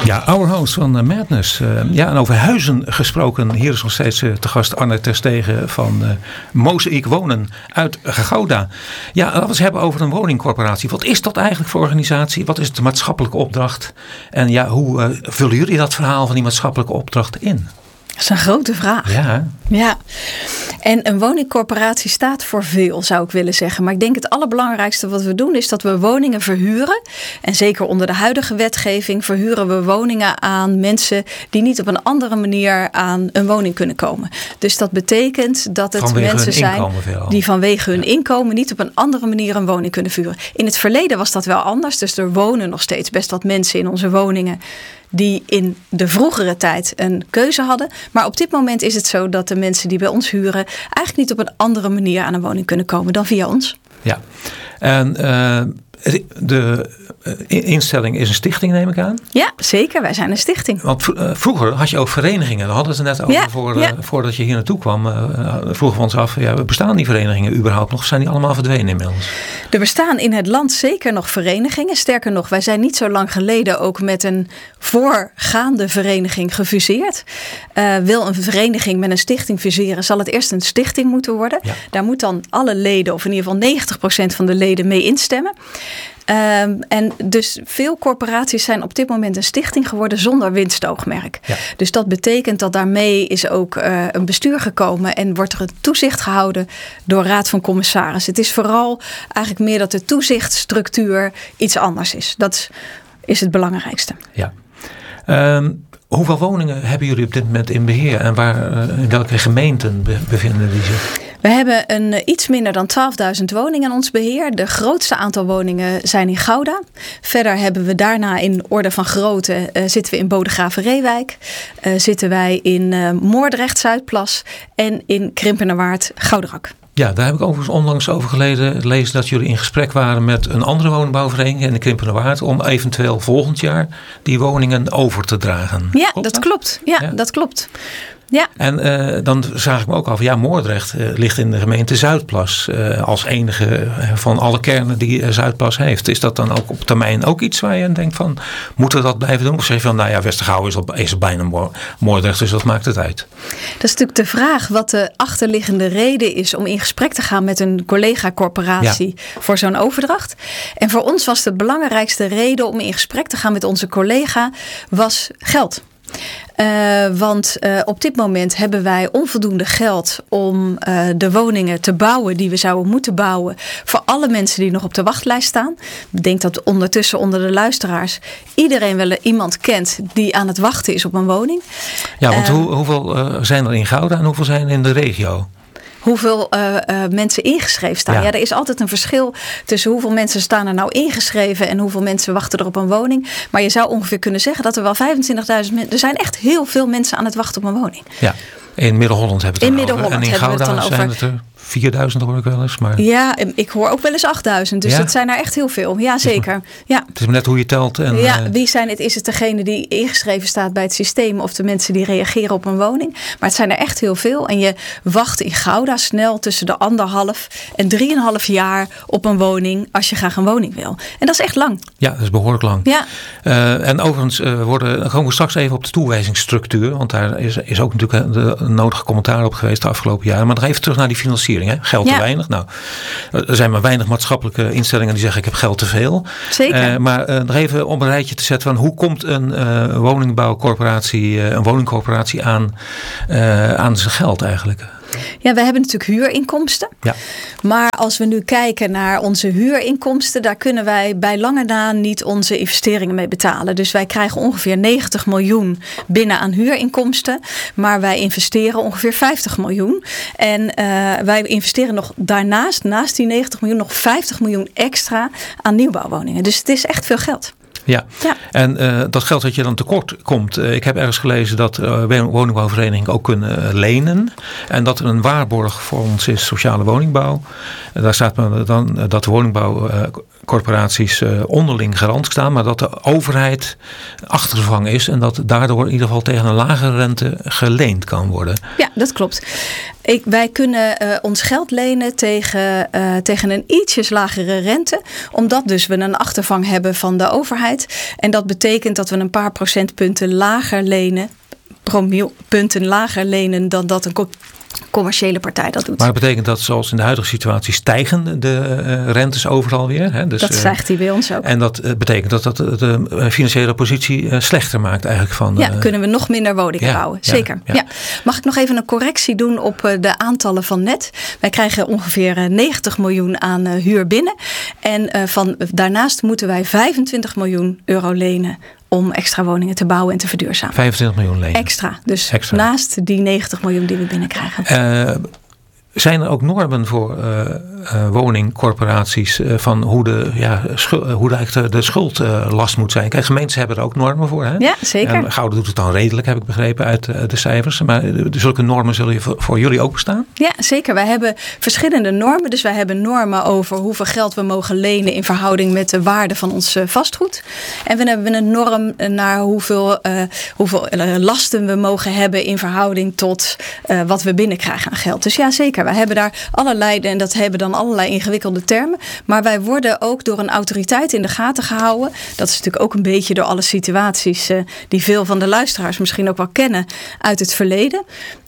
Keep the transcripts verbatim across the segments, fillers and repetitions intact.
Ja, Our House van uh, Madness. Uh, ja, en over huizen gesproken. Hier is nog steeds uh, te gast Arne Terstegen van uh, Mozaïek Wonen uit Gouda. Ja, laten we het hebben over een woningcorporatie. Wat is dat eigenlijk voor organisatie? Wat is de maatschappelijke opdracht? En ja, hoe uh, vullen jullie dat verhaal van die maatschappelijke opdracht in? Dat is een grote vraag. Ja. Ja. En een woningcorporatie staat voor veel, zou ik willen zeggen. Maar ik denk het allerbelangrijkste wat we doen is dat we woningen verhuren. En zeker onder de huidige wetgeving verhuren we woningen aan mensen die niet op een andere manier aan een woning kunnen komen. Dus dat betekent dat het vanwege mensen zijn die vanwege hun ja. inkomen niet op een andere manier een woning kunnen verhuren. In het verleden was dat wel anders. Dus er wonen nog steeds best wat mensen in onze woningen die in de vroegere tijd een keuze hadden. Maar op dit moment is het zo dat de mensen die bij ons huren eigenlijk niet op een andere manier aan een woning kunnen komen dan via ons. Ja, en uh, de instelling is een stichting, neem ik aan? Ja, zeker. Wij zijn een stichting. Want uh, vroeger had je ook verenigingen. Daar hadden we het net over ja, voor, ja. uh, voordat je hier naartoe kwam. Uh, vroegen we ons af, ja, bestaan die verenigingen überhaupt nog? Zijn die allemaal verdwenen inmiddels? Er bestaan in het land zeker nog verenigingen. Sterker nog, wij zijn niet zo lang geleden ook met een voorgaande vereniging gefuseerd. Uh, wil een vereniging met een stichting fuseren, zal het eerst een stichting moeten worden. Ja. Daar moet dan alle leden, of in ieder geval negentig procent van de leden mee instemmen. Um, en dus veel corporaties zijn op dit moment een stichting geworden zonder winstoogmerk. Ja. Dus dat betekent dat daarmee is ook uh, een bestuur gekomen en wordt er een toezicht gehouden door Raad van Commissarissen. Het is vooral eigenlijk meer dat de toezichtsstructuur iets anders is. Dat is, is het belangrijkste. Ja. Um, hoeveel woningen hebben jullie op dit moment in beheer en waar, uh, in welke gemeenten be- bevinden die zich? We hebben een uh, iets minder dan twaalfduizend woningen in ons beheer. De grootste aantal woningen zijn in Gouda. Verder hebben we daarna in orde van grootte uh, zitten we in Bodegraven-Reewijk. Uh, zitten wij in uh, Moordrecht, Zuidplas en in Krimpenerwaard, Gouderak. Ja, daar heb ik overigens onlangs over geleden lezen dat jullie in gesprek waren met een andere woningbouwvereniging in de Krimpenerwaard om eventueel volgend jaar die woningen over te dragen. Ja, klopt dat, dat klopt. Ja, ja, dat klopt. Ja. En uh, dan zag ik me ook af, ja, Moordrecht uh, ligt in de gemeente Zuidplas uh, als enige uh, van alle kernen die uh, Zuidplas heeft. Is dat dan ook op termijn ook iets waar je aan denkt van, moeten we dat blijven doen? Of zeg je van, nou ja, Westergouw is, op, is bijna Moordrecht, dus dat maakt het uit? Dat is natuurlijk de vraag wat de achterliggende reden is om in gesprek te gaan met een collega-corporatie ja. voor zo'n overdracht. En voor ons was de belangrijkste reden om in gesprek te gaan met onze collega was geld. Uh, want uh, op dit moment hebben wij onvoldoende geld om uh, de woningen te bouwen die we zouden moeten bouwen voor alle mensen die nog op de wachtlijst staan. Ik denk dat ondertussen onder de luisteraars iedereen wel iemand kent die aan het wachten is op een woning. Ja, want uh, hoe, hoeveel uh, zijn er in Gouda en hoeveel zijn er in de regio? Hoeveel uh, uh, mensen ingeschreven staan. Ja. ja, er is altijd een verschil tussen hoeveel mensen staan er nou ingeschreven en hoeveel mensen wachten er op een woning. Maar je zou ongeveer kunnen zeggen dat er wel vijfentwintigduizend mensen... Er zijn echt heel veel mensen aan het wachten op een woning. Ja, in Midden-Holland hebben we het in dan over. En in Gouda zijn over. het er vierduizend hoor ik wel eens. Maar... Ja, ik hoor ook wel eens achtduizend. Dus ja? dat zijn er echt heel veel. Ja, zeker. Ja. Het is net hoe je telt. En, ja, wie zijn het? Is het degene die ingeschreven staat bij het systeem of de mensen die reageren op een woning? Maar het zijn er echt heel veel. En je wacht in Gouda snel tussen de anderhalf en drieënhalf jaar op een woning als je graag een woning wil. En dat is echt lang. Ja, dat is behoorlijk lang. Ja. Uh, en overigens uh, worden, dan komen we straks even op de toewijzingsstructuur. Want daar is, is ook natuurlijk de nodige commentaar op geweest de afgelopen jaren. Maar nog even terug naar die financiering. Hè? Geld te ja. weinig. Nou, er zijn maar weinig maatschappelijke instellingen die zeggen ik heb geld te veel. Zeker. Uh, maar uh, nog even om een rijtje te zetten van hoe komt een uh, woningbouwcorporatie, uh, een woningcorporatie aan, uh, aan zijn geld eigenlijk? Ja, we hebben natuurlijk huurinkomsten. Ja. Maar als we nu kijken naar onze huurinkomsten, daar kunnen wij bij lange na niet onze investeringen mee betalen. Dus wij krijgen ongeveer negentig miljoen binnen aan huurinkomsten. Maar wij investeren ongeveer vijftig miljoen. En uh, wij investeren nog daarnaast, naast die negentig miljoen, nog vijftig miljoen extra aan nieuwbouwwoningen. Dus het is echt veel geld. Ja, ja. en uh, dat geld dat je dan tekort komt. Uh, ik heb ergens gelezen dat uh, woningbouwverenigingen ook kunnen uh, lenen. En dat er een waarborg voor ons is sociale woningbouw. Uh, daar staat dan uh, dat de woningbouw uh, woningcorporaties uh, onderling garant staan, maar dat de overheid achtergevangen is en dat daardoor in ieder geval tegen een lagere rente geleend kan worden. Ja, dat klopt. Ik, wij kunnen uh, ons geld lenen tegen, uh, tegen een ietsjes lagere rente. Omdat dus we een achtervang hebben van de overheid. En dat betekent dat we een paar procentpunten lager lenen. Promielpunten lager lenen dan dat een co- commerciële partij dat doet. Maar dat betekent dat zoals in de huidige situatie stijgen de uh, rentes overal weer. Hè? Dus, dat stijgt die bij ons ook. En dat uh, betekent dat dat de financiële positie uh, slechter maakt eigenlijk van. Ja, uh, kunnen we nog minder woningen ja, bouwen. Ja, Zeker. Ja. Ja. Mag ik nog even een correctie doen op uh, de aantallen van net? Wij krijgen ongeveer uh, negentig miljoen aan uh, huur binnen. En uh, van, daarnaast moeten wij vijfentwintig miljoen euro lenen om extra woningen te bouwen en te verduurzamen. vijfentwintig miljoen lenen. Extra. Dus extra. Naast die negentig miljoen die we binnenkrijgen. Uh, zijn er ook normen voor uh, uh, woningcorporaties uh, van hoe de, ja, schul, hoe de, eigenlijk de, de schuldlast uh, moet zijn? Kijk, gemeenten hebben er ook normen voor. Hè? Ja, zeker. En Gouda doet het dan redelijk, heb ik begrepen uit uh, de cijfers. Maar uh, zulke normen zullen voor, voor jullie ook bestaan? Ja, zeker. Wij hebben verschillende normen. Dus wij hebben normen over hoeveel geld we mogen lenen in verhouding met de waarde van ons uh, vastgoed. En we hebben een norm naar hoeveel, uh, hoeveel uh, lasten we mogen hebben in verhouding tot uh, wat we binnenkrijgen aan geld. Dus ja, zeker. Wij hebben daar allerlei, en dat hebben dan allerlei ingewikkelde termen. Maar wij worden ook door een autoriteit in de gaten gehouden. Dat is natuurlijk ook een beetje door alle situaties uh, die veel van de luisteraars misschien ook wel kennen uit het verleden.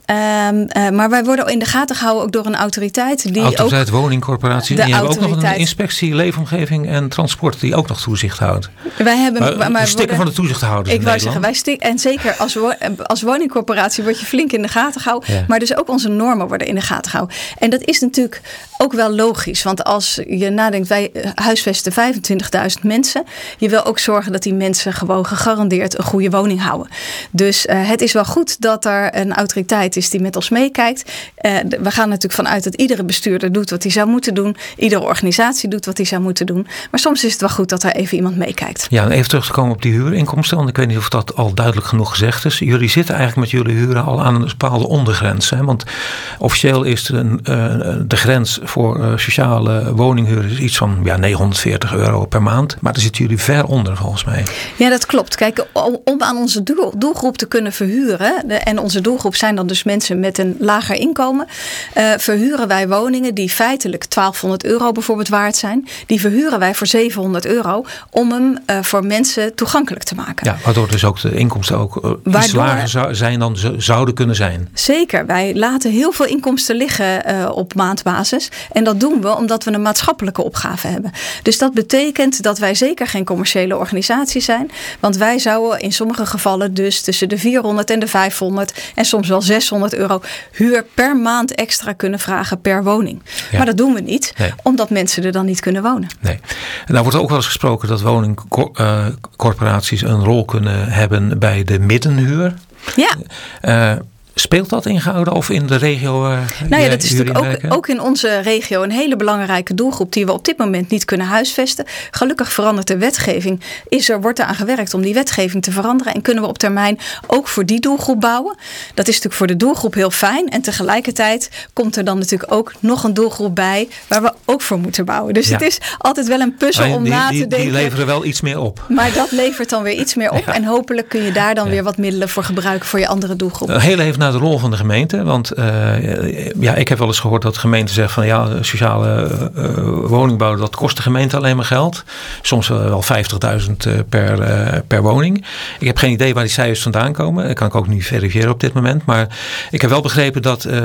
Um, uh, maar wij worden in de gaten gehouden ook door een autoriteit. Die autoriteit ook woningcorporatie. De en je hebt ook nog een autoriteit. inspectie leefomgeving en transport die ook nog toezicht houdt. Wij hebben maar, maar de stikken van de toezichthouders ik in wou Nederland. zeggen, wij stik, en zeker als, wo, als woningcorporatie word je flink in de gaten gehouden. Ja. Maar dus ook onze normen worden in de gaten gehouden. En dat is natuurlijk ook wel logisch. Want als je nadenkt, wij huisvesten vijfentwintigduizend mensen. Je wil ook zorgen dat die mensen gewoon gegarandeerd een goede woning houden. Dus uh, het is wel goed dat er een autoriteit is die met ons meekijkt. Uh, we gaan natuurlijk vanuit dat iedere bestuurder doet wat hij zou moeten doen. Iedere organisatie doet wat hij zou moeten doen. Maar soms is het wel goed dat er even iemand meekijkt. Ja, en even terug te komen op die huurinkomsten. Want ik weet niet of dat al duidelijk genoeg gezegd is. Jullie zitten eigenlijk met jullie huren al aan een bepaalde ondergrens. Hè? Want officieel is een, uh, de grens voor uh, sociale woninghuur iets van ja, negenhonderdveertig euro per maand. Maar daar zitten jullie ver onder volgens mij. Ja, dat klopt. Kijk, om aan onze doel, doelgroep te kunnen verhuren. De, en onze doelgroep zijn dan dus mensen met een lager inkomen. Uh, verhuren wij woningen die feitelijk twaalfhonderd euro bijvoorbeeld waard zijn. Die verhuren wij voor zevenhonderd euro om hem uh, voor mensen toegankelijk te maken. Ja, waardoor dus ook de inkomsten ook uh, waardoor, iets lager zou, zijn dan ze zouden kunnen zijn. Zeker. Wij laten heel veel inkomsten liggen uh, op maandbasis. En dat doen we omdat we een maatschappelijke opgave hebben. Dus dat betekent dat wij zeker geen commerciële organisatie zijn. Want wij zouden in sommige gevallen dus tussen de vierhonderd en de vijfhonderd en soms wel zeshonderd euro huur per maand extra kunnen vragen per woning. Ja. Maar dat doen we niet, nee. Omdat mensen er dan niet kunnen wonen. Nee. En nou wordt er ook wel eens gesproken dat woningcorporaties een rol kunnen hebben bij de middenhuur. Ja. Uh, Speelt dat in Gouda of in de regio? Uh, nou ja, dat is natuurlijk ook, ook in onze regio een hele belangrijke doelgroep die we op dit moment niet kunnen huisvesten. Gelukkig verandert de wetgeving. Is er, wordt er aan gewerkt om die wetgeving te veranderen en kunnen we op termijn ook voor die doelgroep bouwen. Dat is natuurlijk voor de doelgroep heel fijn en tegelijkertijd komt er dan natuurlijk ook nog een doelgroep bij waar we ook voor moeten bouwen. Dus ja. Het is altijd wel een puzzel die, om na die, te denken. Die leveren wel iets meer op. Maar dat levert dan weer iets meer op ja. En hopelijk kun je daar dan ja. weer wat middelen voor gebruiken voor je andere doelgroep. Heel even naar de rol van de gemeente. Want uh, ja, ik heb wel eens gehoord dat de gemeente zegt van ja, sociale uh, woningbouw, dat kost de gemeente alleen maar geld. Soms wel vijftigduizend per, uh, per woning. Ik heb geen idee waar die cijfers vandaan komen. Dat kan ik ook niet verifiëren op dit moment. Maar ik heb wel begrepen dat uh,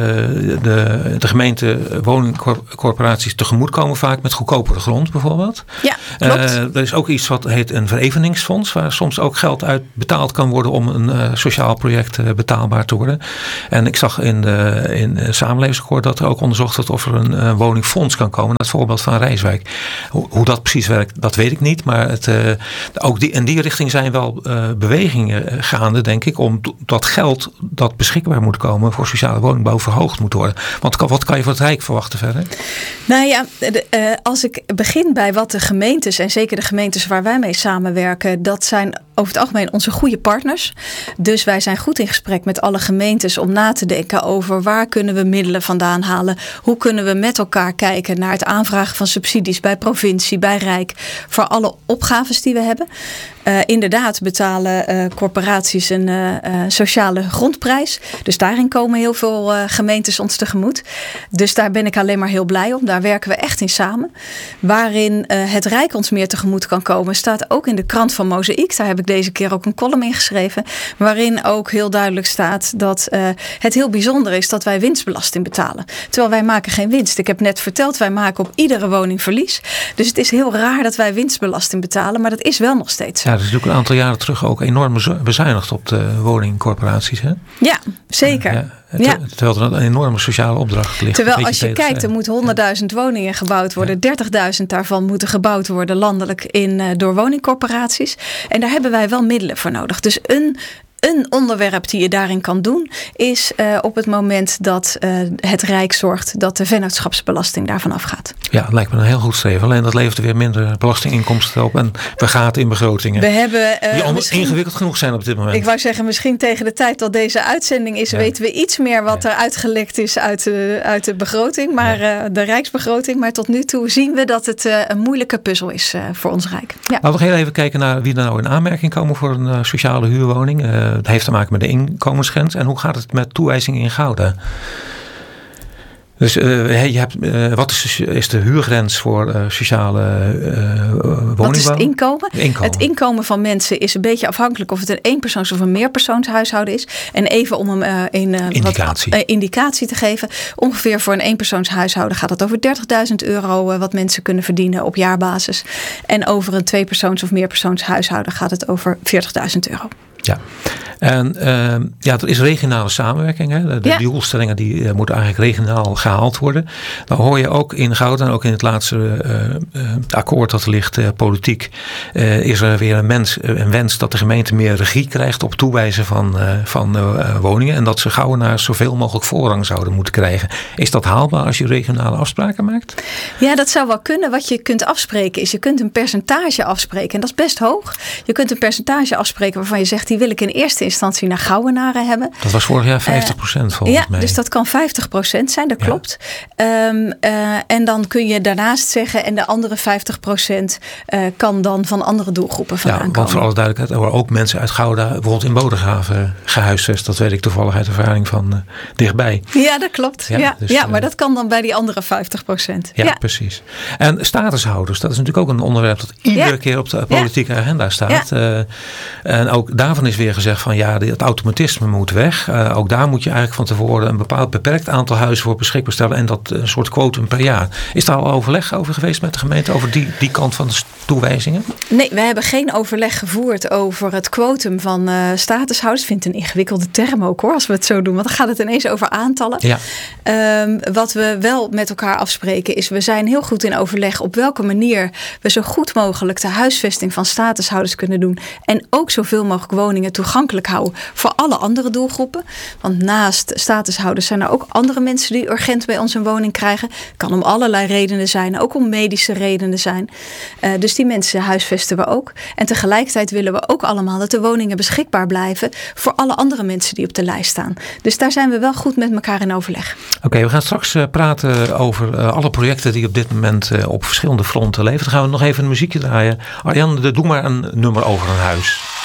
de, de gemeente woningcorporaties tegemoet komen vaak met goedkopere grond bijvoorbeeld. Ja, klopt. Uh, er is ook iets wat heet een vereveningsfonds, waar soms ook geld uit betaald kan worden om een uh, sociaal project uh, betaalbaar te worden. En ik zag in de, in de samenlevingsakkoord dat er ook onderzocht wordt of er een uh, woningfonds kan komen. Dat voorbeeld van Rijswijk. Hoe, hoe dat precies werkt, dat weet ik niet. Maar het, uh, ook die, in die richting zijn wel uh, bewegingen gaande, denk ik, om dat geld dat beschikbaar moet komen voor sociale woningbouw verhoogd moet worden. Want wat kan je van het Rijk verwachten verder? Nou ja, de, uh, als ik begin bij wat de gemeentes, en zeker de gemeentes waar wij mee samenwerken, dat zijn over het algemeen onze goede partners. Dus wij zijn goed in gesprek met alle gemeentes om na te denken over waar kunnen we middelen vandaan halen. Hoe kunnen we met elkaar kijken naar het aanvragen van subsidies bij provincie, bij Rijk, voor alle opgaves die we hebben. Uh, inderdaad betalen uh, corporaties een uh, uh, sociale grondprijs. Dus daarin komen heel veel uh, gemeentes ons tegemoet. Dus daar ben ik alleen maar heel blij om. Daar werken we echt in samen. Waarin uh, het Rijk ons meer tegemoet kan komen, staat ook in de krant van Mozaïek. Daar heb ik deze keer ook een column in geschreven. Waarin ook heel duidelijk staat dat uh, het heel bijzonder is dat wij winstbelasting betalen. Terwijl wij maken geen winst. Ik heb net verteld, wij maken op iedere woning verlies. Dus het is heel raar dat wij winstbelasting betalen. Maar dat is wel nog steeds zo. Ja, dat is natuurlijk een aantal jaren terug ook enorm bezuinigd op de woningcorporaties. Hè? Ja, zeker. Ja, ja. Terwijl er een enorme sociale opdracht ligt. Terwijl als je kijkt, er moeten honderdduizend woningen gebouwd worden. dertigduizend daarvan moeten gebouwd worden landelijk in, uh, door woningcorporaties. En daar hebben wij wel middelen voor nodig. Dus een... Een onderwerp die je daarin kan doen is uh, op het moment dat uh, het Rijk zorgt dat de vennootschapsbelasting daarvan afgaat. Ja, het lijkt me een heel goed streven. Alleen dat levert er weer minder belastinginkomsten op en we gaan in begrotingen. We hebben uh, die allemaal ingewikkeld genoeg zijn op dit moment. Ik wou zeggen, misschien tegen de tijd dat deze uitzending is, ja. weten we iets meer wat ja. er uitgelekt is uit de, uit de begroting, maar ja. uh, de Rijksbegroting. Maar tot nu toe zien we dat het uh, een moeilijke puzzel is uh, voor ons Rijk. Ja. Laten we nog heel even kijken naar wie er nou in aanmerking komen voor een uh, sociale huurwoning. Uh, Het heeft te maken met de inkomensgrens. En hoe gaat het met toewijzingen in Gouda? Dus uh, je hebt, uh, wat is, is de huurgrens voor uh, sociale uh, woningbouw? Wat is het inkomen? inkomen? Het inkomen van mensen is een beetje afhankelijk of het een eenpersoons- of een meerpersoonshuishouden is. En even om hem uh, een uh, indicatie. Wat, uh, indicatie te geven. Ongeveer voor een eenpersoonshuishouden gaat het over dertigduizend euro uh, wat mensen kunnen verdienen op jaarbasis. En over een tweepersoons- of meerpersoonshuishouden gaat het over veertigduizend euro. Ja, en uh, ja, er is regionale samenwerking. Hè? De, de ja. doelstellingen die uh, moeten eigenlijk regionaal gehaald worden. Dan hoor je ook in Gouda en ook in het laatste uh, uh, akkoord dat er ligt, uh, politiek, uh, is er weer een, mens, uh, een wens dat de gemeente meer regie krijgt op toewijzen van, uh, van uh, woningen. En dat ze Goudenaars zoveel mogelijk voorrang zouden moeten krijgen. Is dat haalbaar als je regionale afspraken maakt? Ja, dat zou wel kunnen. Wat je kunt afspreken is, je kunt een percentage afspreken. En dat is best hoog. Je kunt een percentage afspreken waarvan je zegt, die wil ik in eerste instantie naar Gouwenaren hebben. Dat was vorig jaar vijftig procent uh, volgens ja, mij. Dus dat kan vijftig procent zijn, dat ja. klopt. Um, uh, en dan kun je daarnaast zeggen, en de andere vijftig procent uh, kan dan van andere doelgroepen vandaan ja, komen. Want voor alle duidelijkheid, er worden ook mensen uit Gouda bijvoorbeeld in Bodegraven gehuisvest. Dat weet ik toevallig uit ervaring van uh, dichtbij. Ja, dat klopt. Ja, ja, dus, ja, maar uh, dat kan dan bij die andere vijftig procent. Ja, ja, precies. En statushouders, dat is natuurlijk ook een onderwerp dat iedere ja. keer op de politieke ja. agenda staat. Ja. Uh, en ook daarvan is weer gezegd van ja, het automatisme moet weg. Uh, ook daar moet je eigenlijk van tevoren een bepaald beperkt aantal huizen voor beschikbaar stellen. En dat een soort quotum per jaar. Is daar al overleg over geweest met de gemeente over die, die kant van de toewijzingen? Nee, we hebben geen overleg gevoerd over het quotum van uh, statushouders. Ik vind het een ingewikkelde term ook hoor, als we het zo doen. Want dan gaat het ineens over aantallen. Ja. Um, wat we wel met elkaar afspreken is, we zijn heel goed in overleg op welke manier we zo goed mogelijk de huisvesting van statushouders kunnen doen. En ook zoveel mogelijk woningen toegankelijk houden voor alle andere doelgroepen. Want naast statushouders zijn er ook andere mensen die urgent bij ons een woning krijgen. Kan om allerlei redenen zijn, ook om medische redenen zijn. Uh, dus die mensen huisvesten we ook. En tegelijkertijd willen we ook allemaal dat de woningen beschikbaar blijven voor alle andere mensen die op de lijst staan. Dus daar zijn we wel goed met elkaar in overleg. Oké, okay, we gaan straks uh, praten over uh, alle projecten die op dit moment uh, op verschillende fronten leven. Dan gaan we nog even een muziekje draaien. Arjan, doe maar een nummer over een huis.